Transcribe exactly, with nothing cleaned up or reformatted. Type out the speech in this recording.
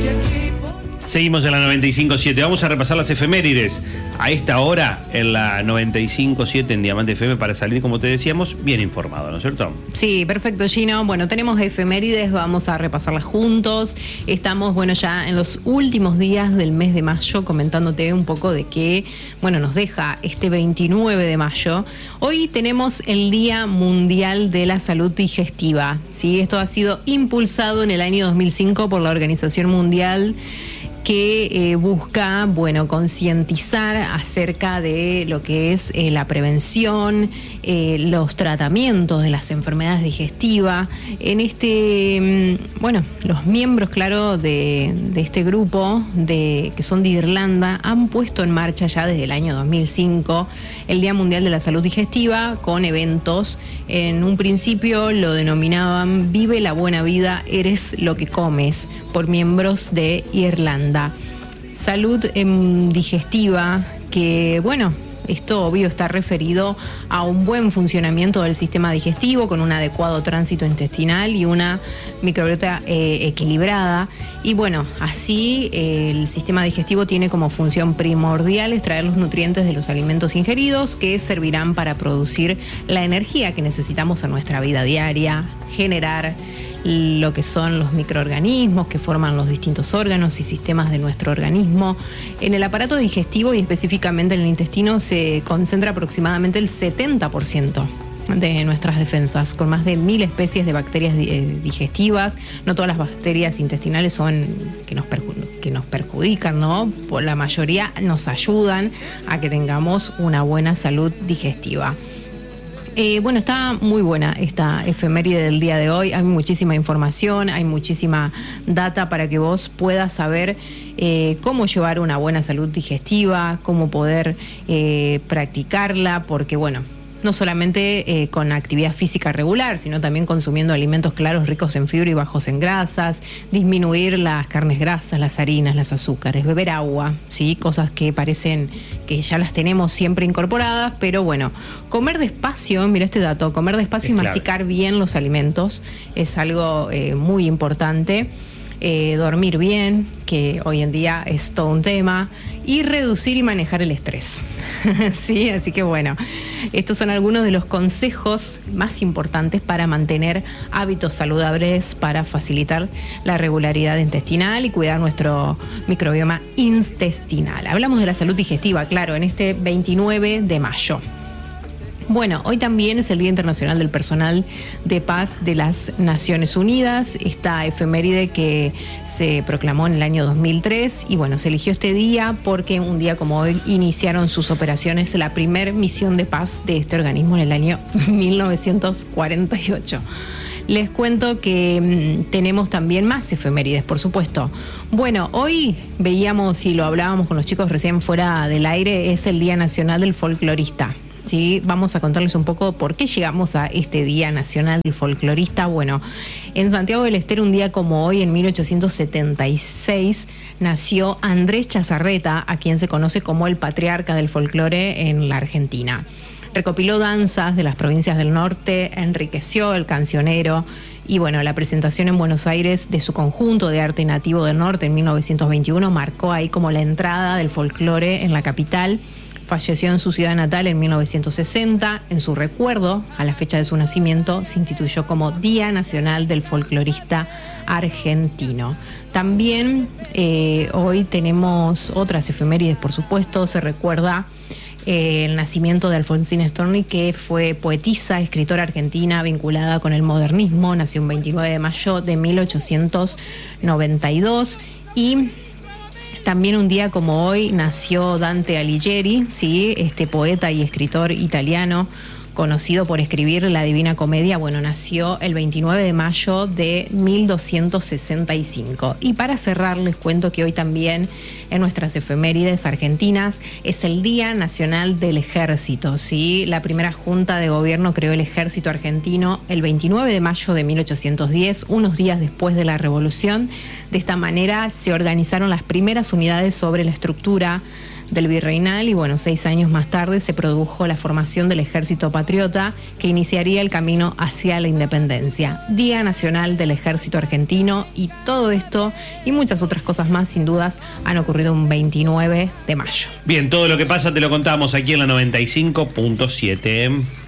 Seguimos en la noventa y cinco punto siete. Vamos a repasar las efemérides a esta hora en la noventa y cinco punto siete en Diamante F M para salir, como te decíamos, bien informado, ¿no es cierto? Sí, perfecto, Gino. Bueno, tenemos efemérides, vamos a repasarlas juntos. Estamos, bueno, ya en los últimos días del mes de mayo, comentándote un poco de qué, bueno, nos deja este veintinueve de mayo. Hoy tenemos el Día Mundial de la Salud Digestiva, ¿sí? Esto ha sido impulsado en el año dos mil cinco por la Organización Mundial, que eh, busca, bueno, concientizar acerca de lo que es eh, la prevención, eh, los tratamientos de las enfermedades digestivas. En este, bueno, los miembros, claro, de, de este grupo, de, que son de Irlanda, han puesto en marcha ya desde el año dos mil cinco el Día Mundial de la Salud Digestiva con eventos. En un principio lo denominaban Vive la Buena Vida, Eres lo que Comes, por miembros de Irlanda. Salud eh, digestiva, que bueno, esto obvio está referido a un buen funcionamiento del sistema digestivo con un adecuado tránsito intestinal y una microbiota eh, equilibrada. Y bueno, así eh, el sistema digestivo tiene como función primordial extraer los nutrientes de los alimentos ingeridos, que servirán para producir la energía que necesitamos en nuestra vida diaria, generar lo que son los microorganismos que forman los distintos órganos y sistemas de nuestro organismo. En el aparato digestivo y específicamente en el intestino se concentra aproximadamente el setenta por ciento de nuestras defensas, con más de mil especies de bacterias digestivas. No todas las bacterias intestinales son que nos, perju- que nos perjudican, ¿no? Por la mayoría nos ayudan a que tengamos una buena salud digestiva. Eh, bueno, está muy buena esta efeméride del día de hoy. Hay muchísima información, hay muchísima data para que vos puedas saber eh, cómo llevar una buena salud digestiva, cómo poder eh, practicarla, porque bueno, no solamente eh, con actividad física regular, sino también consumiendo alimentos claros, ricos en fibra y bajos en grasas, disminuir las carnes grasas, las harinas, los azúcares, beber agua, ¿sí? Cosas que parecen que ya las tenemos siempre incorporadas, pero bueno, comer despacio, mira este dato, comer despacio es y masticar clave. Bien los alimentos es algo eh, muy importante. Eh, dormir bien, que hoy en día es todo un tema, y reducir y manejar el estrés. Sí, así que bueno, estos son algunos de los consejos más importantes para mantener hábitos saludables, para facilitar la regularidad intestinal y cuidar nuestro microbioma intestinal. Hablamos de la salud digestiva, claro, en este veintinueve de mayo. Bueno, hoy también es el Día Internacional del Personal de Paz de las Naciones Unidas, esta efeméride que se proclamó en el año dos mil tres, y bueno, se eligió este día porque un día como hoy iniciaron sus operaciones la primer misión de paz de este organismo en el año mil novecientos cuarenta y ocho. Les cuento que mmm, tenemos también más efemérides, por supuesto. Bueno, hoy veíamos y lo hablábamos con los chicos recién fuera del aire, es el Día Nacional del Folclorista. Sí, vamos a contarles un poco por qué llegamos a este Día Nacional del Folclorista. Bueno, en Santiago del Estero, un día como hoy, en mil ochocientos setenta y seis, nació Andrés Chazarreta, a quien se conoce como el patriarca del folclore en la Argentina. Recopiló danzas de las provincias del norte, enriqueció el cancionero y bueno, la presentación en Buenos Aires de su conjunto de arte nativo del norte en mil novecientos veintiuno marcó ahí como la entrada del folclore en la capital. Falleció en su ciudad natal en mil novecientos sesenta. En su recuerdo, a la fecha de su nacimiento, se instituyó como Día Nacional del Folclorista Argentino. También eh, hoy tenemos otras efemérides, por supuesto. Se recuerda eh, el nacimiento de Alfonsina Storni, que fue poetisa, escritora argentina vinculada con el modernismo. Nació un veintinueve de mayo de mil ochocientos noventa y dos. Y también un día como hoy nació Dante Alighieri, ¿sí? Este poeta y escritor italiano, conocido por escribir la Divina Comedia. Bueno, nació el veintinueve de mayo de mil doscientos sesenta y cinco. Y para cerrar, les cuento que hoy también en nuestras efemérides argentinas es el Día Nacional del Ejército, ¿sí? La primera Junta de Gobierno creó el Ejército Argentino el veintinueve de mayo de mil ochocientos diez, unos días después de la Revolución. De esta manera se organizaron las primeras unidades sobre la estructura del Virreinal y bueno, seis años más tarde se produjo la formación del Ejército Patriota que iniciaría el camino hacia la independencia. Día Nacional del Ejército Argentino y todo esto y muchas otras cosas más sin dudas han ocurrido un veintinueve de mayo. Bien, todo lo que pasa te lo contamos aquí en la noventa y cinco punto siete.